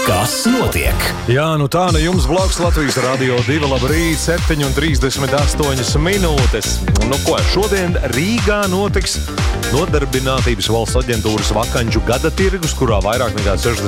Kas notiek? Jā, nu tā, jums blakus Latvijas Radio 2, labrīt, 7:38 minūtes. Nu ko, šodien Rīgā notiks Nodarbinātības valsts aģentūras vakanču gada tirgus, kurā vairāk nekā 60